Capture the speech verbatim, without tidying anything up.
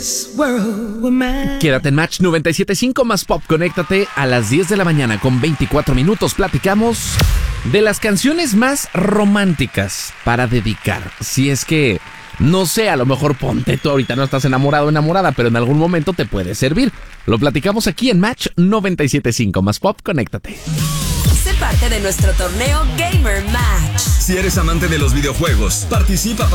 Quédate en Match noventa y siete punto cinco más Pop. Conéctate a las diez de la mañana con veinticuatro minutos. Platicamos de las canciones más románticas para dedicar. Si es que, no sé, a lo mejor ponte tú ahorita no estás enamorado o enamorada, pero en algún momento te puede servir. Lo platicamos aquí en Match noventa y siete punto cinco más Pop. Conéctate. Sé parte de nuestro torneo Gamer Match. Si eres amante de los videojuegos, participa